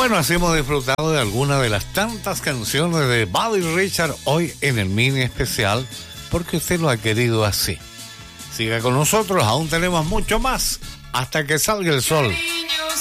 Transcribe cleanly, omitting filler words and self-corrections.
Bueno, así hemos disfrutado de algunas de las tantas canciones de Buddy Richard hoy en el mini especial, porque usted lo ha querido así. Siga con nosotros, aún tenemos mucho más hasta que salga el sol.